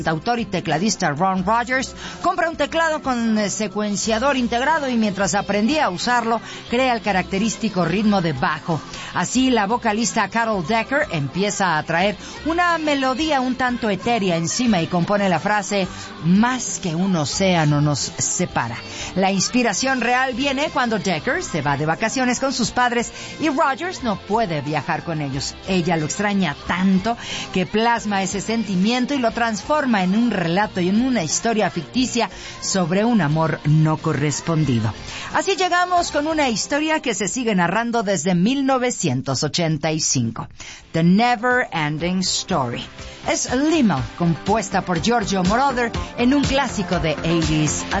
autor y tecladista Ron Rodgers compra un teclado con secuenciador integrado y mientras aprendía a usarlo, crea el característico ritmo de bajo. Así, la vocalista Carol Decker empieza a traer una melodía un tanto etérea encima y compone la frase "más que un océano nos separa". La inspiración real viene cuando Decker se va de vacaciones con sus padres y Rodgers no puede viajar con ellos. Ella lo extraña tanto que plasma ese sentimiento y lo transforma en un relato y en una historia ficticia sobre un amor no correspondido. Así llegamos con una historia que se sigue narrando desde 1985. The Never Ending Story. Es Limo, compuesta por Giorgio Moroder en un clásico de 80s